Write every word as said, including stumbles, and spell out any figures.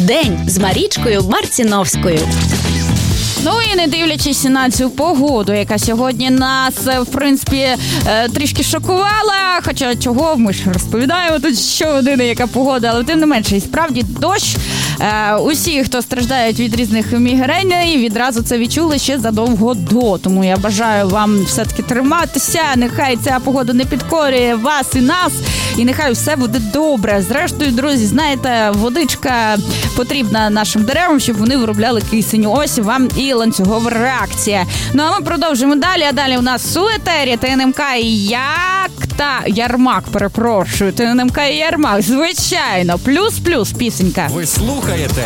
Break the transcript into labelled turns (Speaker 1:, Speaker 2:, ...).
Speaker 1: День з Марічкою Марціновською.
Speaker 2: Ну і не дивлячись на цю погоду, яка сьогодні нас, в принципі, трішки шокувала, хоча чого, ми ж розповідаємо тут щогодини, яка погода, але тим не менше, і справді дощ. Усі, хто страждають від різних мігрень, відразу це відчули ще задовго до. Тому я бажаю вам все-таки триматися, нехай ця погода не підкорює вас і нас, і нехай все буде добре. Зрештою, друзі, знаєте, водичка потрібна нашим деревам, щоб вони виробляли кисень. Ось вам і ланцюгова реакція. Ну а ми продовжимо далі, а далі у нас у етері ТНМК і як та Ярмак, перепрошую, ТНМК і Ярмак, звичайно, плюс-плюс пісенька.
Speaker 3: Ви слухаєте